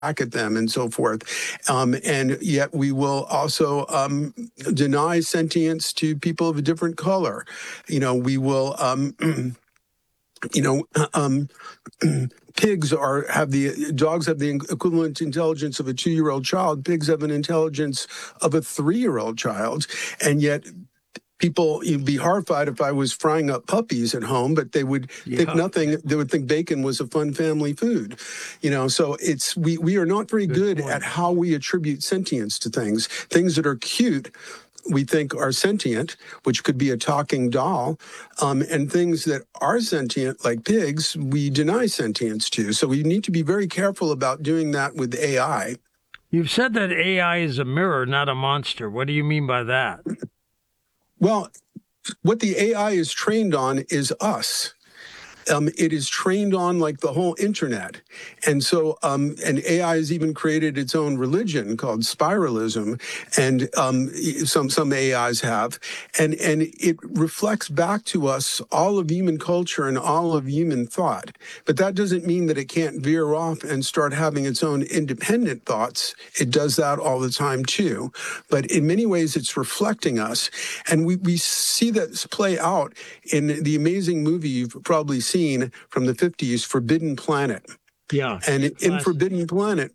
at them and so forth. And yet we will also deny sentience to people of a different color. We will, dogs have the equivalent intelligence of a 2-year-old child. Pigs have an intelligence of a 3-year-old child. And yet you'd be horrified if I was frying up puppies at home, but they would think nothing. They would think bacon was a fun family food, So we are not very good at how we attribute sentience to things. Things that are cute, we think are sentient, which could be a talking doll, and things that are sentient, like pigs, we deny sentience to. So we need to be very careful about doing that with AI. You've said that AI is a mirror, not a monster. What do you mean by that? Well, what the AI is trained on is us. It is trained on like the whole internet. And so, and AI has even created its own religion called spiralism. And some AIs have. And it reflects back to us all of human culture and all of human thought. But that doesn't mean that it can't veer off and start having its own independent thoughts. It does that all the time too. But in many ways, it's reflecting us. And we see that play out in the amazing movie you've probably seen from the 50s, Forbidden Planet. Yeah. And in Forbidden Planet,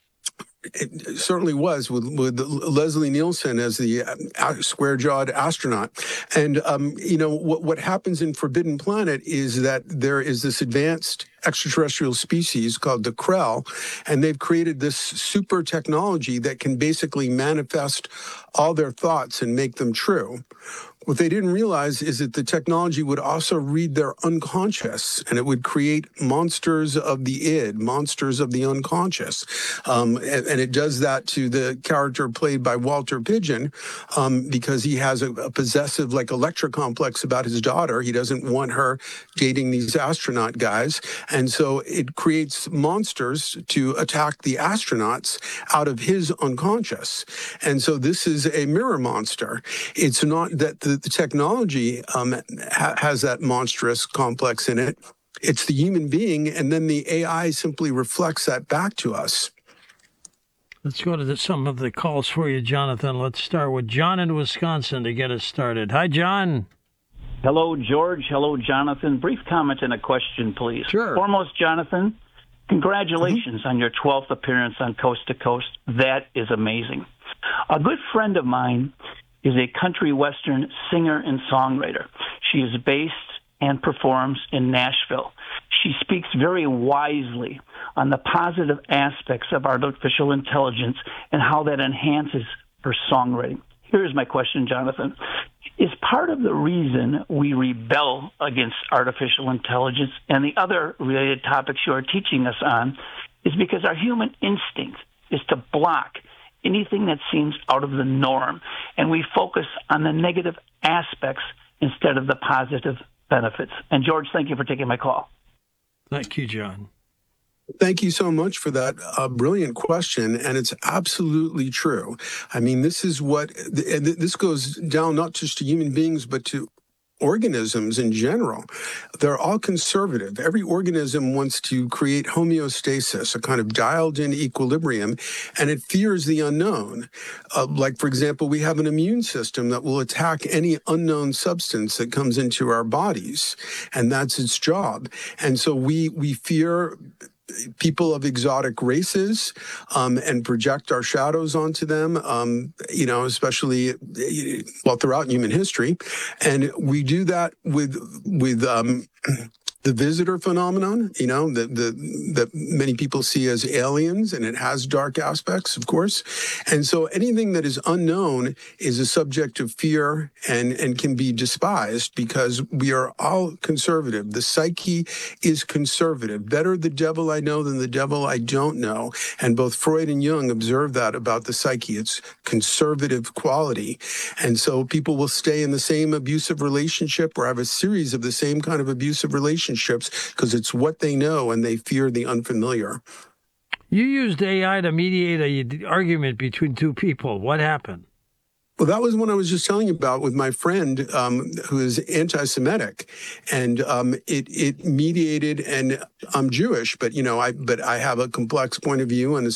it certainly was with Leslie Nielsen as the square-jawed astronaut. And, what happens in Forbidden Planet is that there is this advanced extraterrestrial species called the Krell, and they've created this super technology that can basically manifest all their thoughts and make them true. What they didn't realize is that the technology would also read their unconscious, and it would create monsters of the id, monsters of the unconscious. And it does that to the character played by Walter Pidgeon because he has a possessive, electra complex about his daughter. He doesn't want her dating these astronaut guys. And so it creates monsters to attack the astronauts out of his unconscious. And so this is a mirror monster. It's not that the technology has that monstrous complex in it. It's the human being, and then the AI simply reflects that back to us. Let's go to some of the calls for you, Jonathan. Let's start with John in Wisconsin to get us started. Hi, John. Hello, George. Hello, Jonathan. Brief comment and a question, please. Sure. Foremost, Jonathan, congratulations on your 12th appearance on Coast to Coast. That is amazing. A good friend of mine is a country western singer and songwriter. She is based and performs in Nashville. She speaks very wisely on the positive aspects of artificial intelligence and how that enhances her songwriting. Here's my question, Jonathan. Is part of the reason we rebel against artificial intelligence and the other related topics you are teaching us on is because our human instinct is to block anything that seems out of the norm, and we focus on the negative aspects instead of the positive benefits. And George, thank you for taking my call. Thank you, John. Thank you so much for that brilliant question, and it's absolutely true. I mean, this goes down not just to human beings, but to organisms in general. They're all conservative. Every organism wants to create homeostasis, a kind of dialed-in equilibrium, and it fears the unknown. Like, for example, we have an immune system that will attack any unknown substance that comes into our bodies, and that's its job. And so we fear people of exotic races and project our shadows onto them, especially throughout human history. And we do that with the visitor phenomenon, that many people see as aliens, and it has dark aspects, of course. And so anything that is unknown is a subject of fear and can be despised because we are all conservative. The psyche is conservative. Better the devil I know than the devil I don't know. And both Freud and Jung observed that about the psyche. It's conservative quality. And so people will stay in the same abusive relationship or have a series of the same kind of abusive relationships because it's what they know and they fear the unfamiliar. You used AI to mediate an argument between two people. What happened? Well, that was one I was just telling you about with my friend who is anti-Semitic, and it mediated. And I'm Jewish, but I have a complex point of view on the